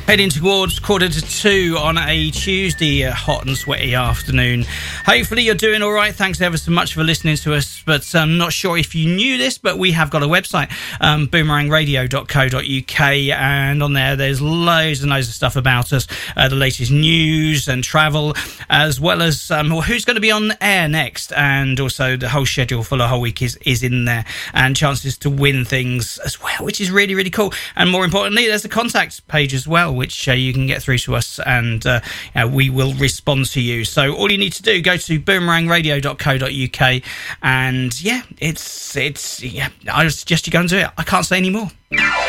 Heading towards 1:45 on a Tuesday, hot and sweaty afternoon. Hopefully you're doing all right. Thanks ever so much for listening to us. But I'm not sure if you knew this, but we have got a website, boomerangradio.co.uk, and on there's loads and loads of stuff about us, the latest news and travel, as well as who's going to be on air next, and also the whole schedule for the whole week is in there, and chances to win things as well, which is really, really cool. And more importantly, there's a contact page as well, which you can get through to us, and we will respond to you. So all you need to do, go to boomerangradio.co.uk, and I suggest you go and do it. I can't say any more.